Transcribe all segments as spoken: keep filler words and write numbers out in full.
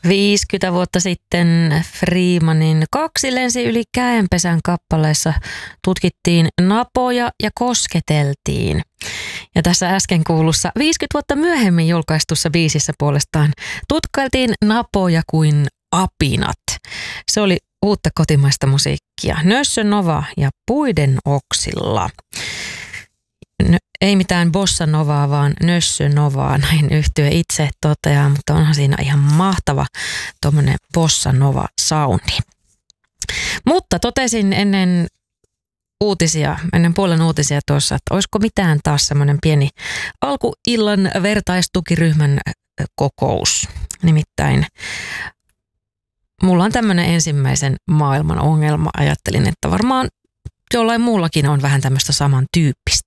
viisikymmentä vuotta sitten Freemanin Kaksi lensi yli käenpesän kappaleessa tutkittiin napoja ja kosketeltiin. Ja tässä äsken kuulussa viisikymmentä vuotta myöhemmin julkaistussa biisissä puolestaan tutkailtiin napoja kuin apinat. Se oli uutta kotimaista musiikkia. Nössö Nova ja Puiden oksilla. No, ei mitään bossa novaa, vaan Nössö Novaa, näin yhtye itse toteaa, mutta onhan siinä ihan mahtava tuommoinen bossa nova soundi. Mutta totesin ennen uutisia, ennen puolen uutisia tuossa, että olisiko mitään taas semmoinen pieni alkuillan vertaistukiryhmän kokous. Nimittäin mulla on tämmöinen ensimmäisen maailman ongelma. Ajattelin, että varmaan jollain muullakin on vähän tämmöistä samantyyppistä.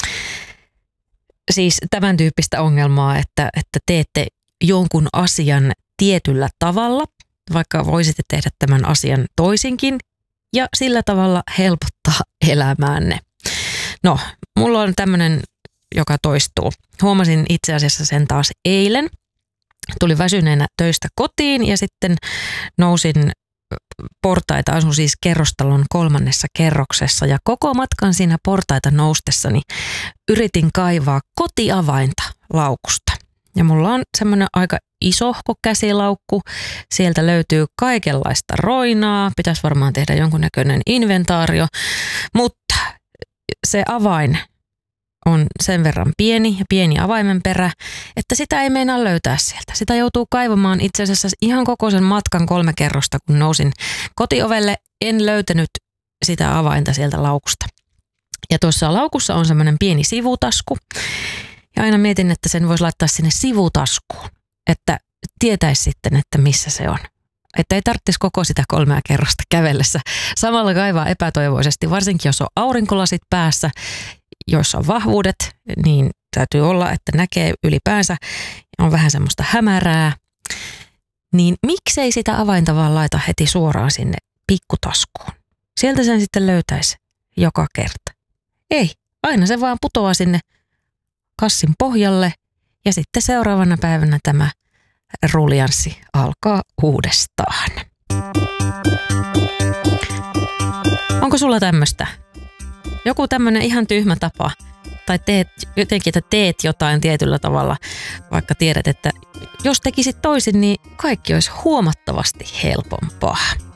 Siis tämän tyyppistä ongelmaa, että, että teette jonkun asian tietyllä tavalla, vaikka voisitte tehdä tämän asian toisinkin, ja sillä tavalla helpottaa elämäänne. No, mulla on tämmöinen, joka toistuu. Huomasin itse asiassa sen taas eilen. Tulin väsyneenä töistä kotiin ja sitten nousin portaita, asun siis kerrostalon kolmannessa kerroksessa ja koko matkan siinä portaita noustessani yritin kaivaa kotiavainta laukusta. Ja mulla on semmoinen aika isohko käsilaukku, sieltä löytyy kaikenlaista roinaa, pitäisi varmaan tehdä jonkunnäköinen inventaario, mutta se avain on sen verran pieni ja pieni avaimen perä, että sitä ei meinaa löytää sieltä. Sitä joutuu kaivamaan itse asiassa ihan koko sen matkan kolme kerrosta, kun nousin kotiovelle. En löytänyt sitä avainta sieltä laukusta. Ja tuossa laukussa on semmoinen pieni sivutasku. Ja aina mietin, että sen voisi laittaa sinne sivutaskuun, että tietäisi sitten, että missä se on. Että ei tarvitsisi koko sitä kolmea kerrosta kävellessä. Samalla kaivaa epätoivoisesti, varsinkin jos on aurinkolasit päässä, joissa on vahvuudet, niin täytyy olla, että näkee ylipäänsä, on vähän semmoista hämärää, niin miksei sitä avainta vaan laita heti suoraan sinne pikkutaskuun? Sieltä sen sitten löytäisi joka kerta. Ei, aina se vaan putoaa sinne kassin pohjalle ja sitten seuraavana päivänä tämä ruljanssi alkaa uudestaan. Onko sulla tämmöistä? Joku tämmöinen ihan tyhmä tapa, tai teet jotenkin, että teet jotain tietyllä tavalla, vaikka tiedät, että jos tekisit toisin, niin kaikki olisi huomattavasti helpompaa.